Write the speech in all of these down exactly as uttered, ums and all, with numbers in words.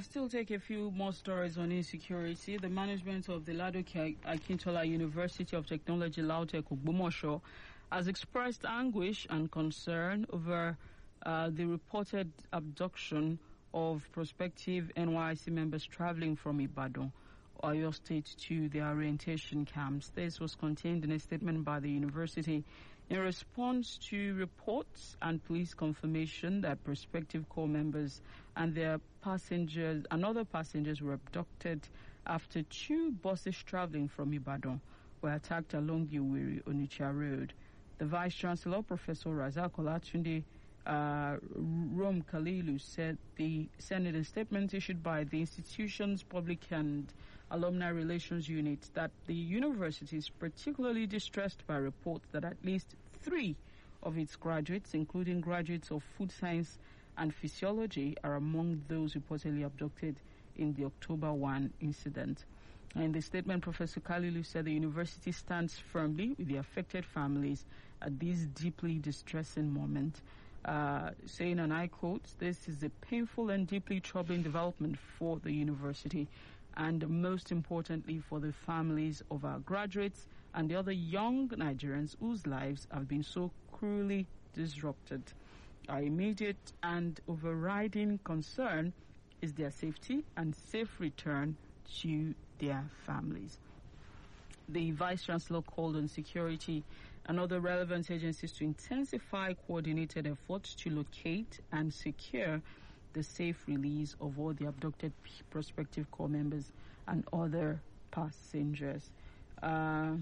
I'll still take a few more stories on insecurity. The management of the Ladoke Akintola University of Technology, Lautech Ogbomoso, has expressed anguish and concern over uh, the reported abduction of prospective N Y C members traveling from Ibadan, Oyo State, to their orientation camps. This was contained in a statement by the university in response to reports and police confirmation that prospective corps members and their passengers and other passengers were abducted after two buses traveling from Ibadan were attacked along the Owerri Onitsha Road. The Vice Chancellor, Professor Razak Olatunde uh, Rom Kalilu, said the sent a statement issued by the institution's public and alumni relations unit that the university is particularly distressed by reports that at least three of its graduates, including graduates of food science and physiology, are among those reportedly abducted in the October first incident. In the statement, Professor Kalilu said the university stands firmly with the affected families at this deeply distressing moment, uh, saying, and I quote, "This is a painful and deeply troubling development for the university, and most importantly for the families of our graduates and the other young Nigerians whose lives have been so cruelly disrupted. Our immediate and overriding concern is their safety and safe return to their families." The Vice Chancellor called on security and other relevant agencies to intensify coordinated efforts to locate and secure the safe release of all the abducted prospective corps members and other passengers. Uh,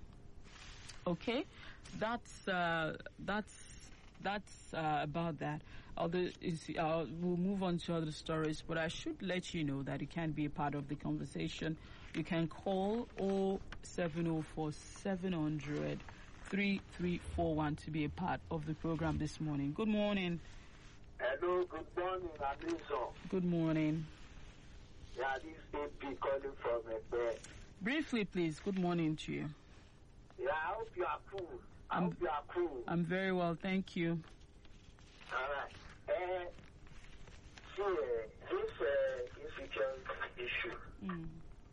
okay, that's uh, that's that's uh, about that. Other is uh, we'll move on to other stories, but I should let you know that you can be a part of the conversation. You can call oh seven oh four, seven hundred, three three four one to be a part of the program this morning. Good morning. Hello, good morning, Amizo. Good morning. Yeah, this is A P calling from Ekpe. Briefly, please. Good morning to you. Yeah, I hope you are cool. I I'm, hope you are cool. I'm very well, thank you. All right. Uh, see, uh, this uh, insecurity issue, Mm.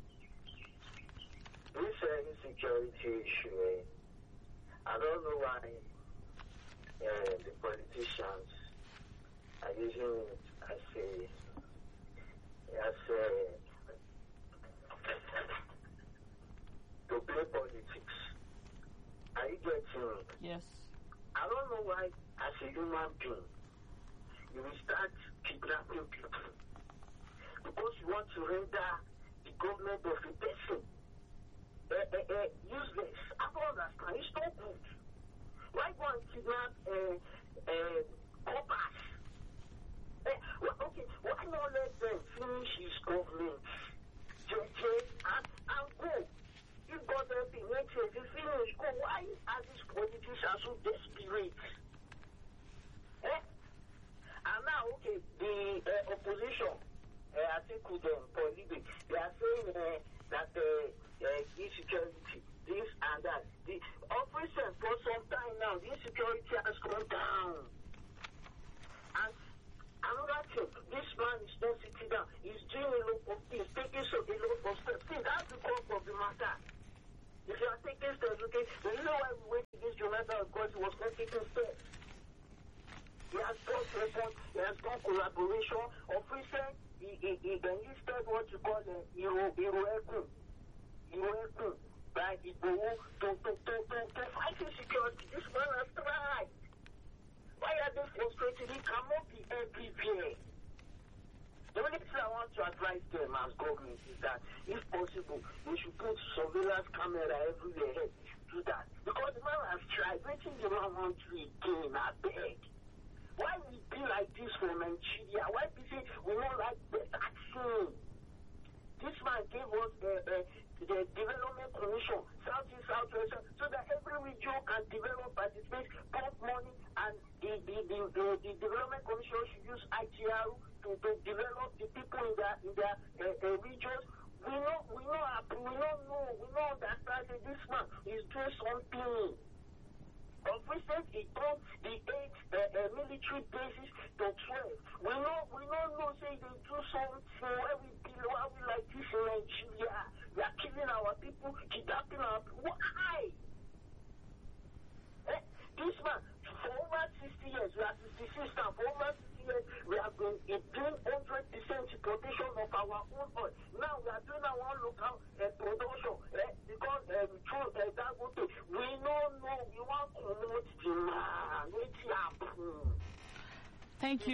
this uh, insecurity issue, uh, I don't know why uh, the politicians are using it as a, as a, to play politics. Are you getting? Yes. I don't know why, as a human being, you will start kidnapping people because you want to render the government of a person uh, uh, uh, useless. I don't understand. It's not good. Why go and kidnap uh, uh, coppers? Uh, well, okay, why not let them finish his government? Just, just, and, and go. If God help him, next year, if he finish, go. Why are these politicians so desperate? Eh? And now, okay, the uh, opposition, uh, I think with them, politics, they are saying uh, that uh, uh, insecurity, this and that. The officer, for some time now, the insecurity has gone down. And another thing, this man is not sitting down. He's doing a lot of things, taking so a lot of steps. See, that's the core of the matter. If you are taking steps, okay, you know why we went against Jonathan? Because he was not taking steps. He has got weapons, he has got collaboration. Officer, he, he, he enlisted what you call a hero, hero echo. Hero echo. By the to, to, to, to, to fight insecurity. This man has tried. Why are they frustrated? He cannot be everywhere. The only thing I want to advise them as government is that, if possible, they should put surveillance camera everywhere. They should do that. Because the man has tried. Waiting the man wants to again, I beg. Why we be like this for Nigeria? Why we say we don't like the vaccine? This man gave us uh, uh, the Development Commission, Southeast, Southwest, so that every region can develop, participate, pump money, and the, the, the, the, the Development Commission should use I T R to, to develop the people in their, in their uh, uh, regions. We know, we know, we don't know, we know understand that this man is doing something. Of recent, he turned the eight uh, uh, military bases to twelve. We know, we don't know, say they do something.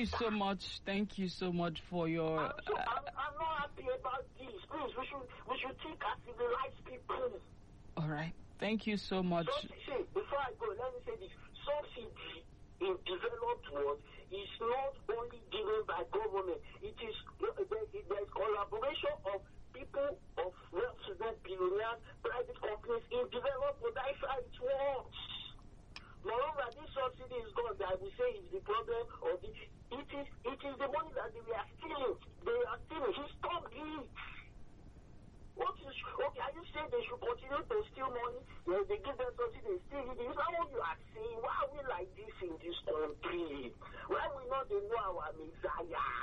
so much. Thank you so much for your. I'm, so, I'm, I'm not happy about this. Please, we should we should think as civilized people. All right. Thank you so much. Subsidy, before I go, let me say this. Subsidy in developed world is not only given by government. It is there is collaboration of people of well-to-do billionaires, private companies in developed world. That is how it works. Moreover, this subsidy is gone. I will say is the problem of the. It is it is the money that they were stealing. They are stealing. He stopped it. What is okay? Are you saying they should continue to steal money? Yes, they give them subsidy, they steal it. Is that what you are saying? Why are we like this in this country? Why we not they know our Messiah?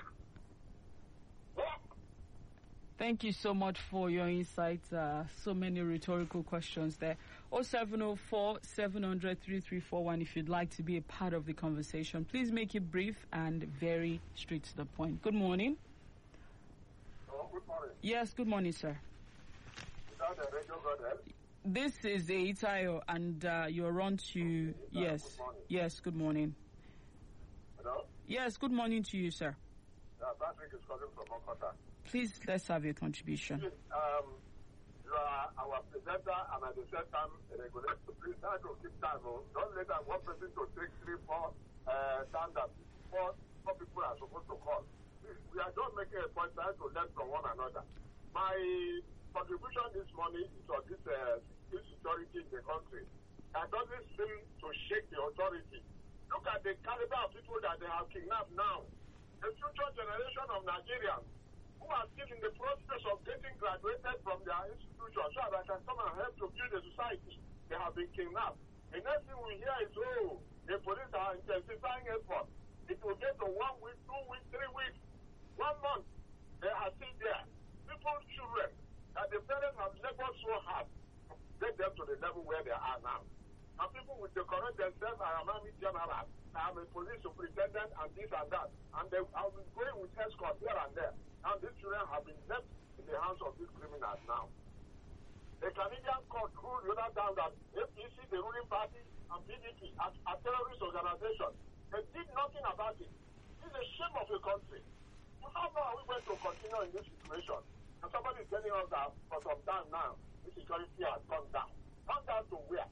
Yeah. Thank you so much for your insights. Uh, so many rhetorical questions there. oh seven oh four, seven hundred, three three four one if you'd like to be a part of the conversation. Please make it brief and very straight to the point. Good morning. Oh, good morning. Yes, good morning, sir. Is that the radio brother? This is Itayo, and uh, you're on to... Okay, yes, good morning. yes, good morning. Hello? Yes, good morning to you, sir. Yeah, Patrick is calling from Okota. Please, let's have your contribution. Please, um, you are our presenter and at the same time a regulator. Please try to keep time. Oh. Don't let that one person to take three, four uh, standards. Four, four people are supposed to call. Please, we are just making a point trying to learn from one another. My contribution this morning is on this uh, insecurity in the country. That doesn't seem to shake the authority. Look at the caliber of people that they have kidnapped now. The future generation of Nigerians who are still in the process of getting graduated from their institution so that they can come and help to build a society. They have been kidnapped. The next thing we hear is, oh, the police are intensifying efforts. It will get to one week, two weeks, three weeks, one month. They are still there. People's children that the parents have labored so hard to get them to the level where they are now. And people will decorate themselves, I am army general, I am a police superintendent, and this and that. And they have been going with escort here and there. And these children have been left in the hands of these criminals now. The Canadian court ruled the other time that A P C, the ruling party, and P D P, as a terrorist organization, they did nothing about it. This is a shame of the country. How far are we going to continue in this situation? And somebody is telling us that for some time now, the security has gone down. Gone down to where?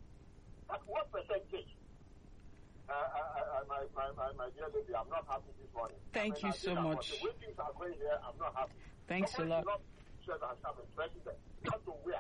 At what percentage? Uh, uh, uh, my, my, my, my dear lady, I'm not happy this morning. Thank I mean, you so much. The way things are going here, I'm not happy. Thanks a lot. Not said that I'm a president. Not to where?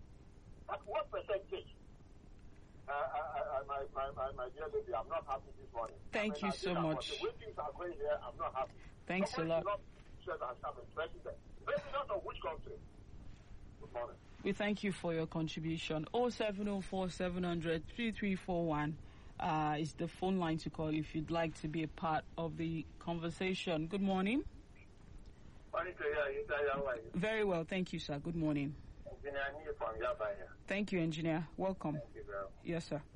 At what percentage? Uh, uh, uh, my, my, my, my dear lady, I'm not happy this morning. Thank I mean, you so much. The way things are going here, I'm not happy. Thanks a lot. Not said that I'm a president. President of which country? Good morning. We thank you for your contribution. oh seven oh four, seven hundred, three three four one uh, is the phone line to call if you'd like to be a part of the conversation. Good morning. Morning to you. How are you? Very well, thank you, sir. Good morning. Engineer from Yabaya. Thank you, engineer. Welcome. Thank you, bro. Yes, sir.